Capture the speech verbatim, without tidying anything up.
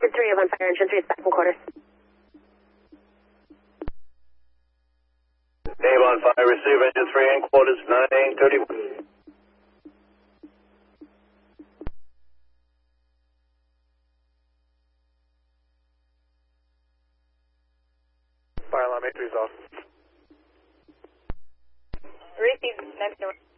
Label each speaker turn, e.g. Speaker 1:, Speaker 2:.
Speaker 1: Group three, on fire engine three, it's back from quarters.
Speaker 2: Dave on fire, receive engine three and quarters, nine thirty-one.
Speaker 3: Fire alarm eight three is off.
Speaker 4: Repeat, next door.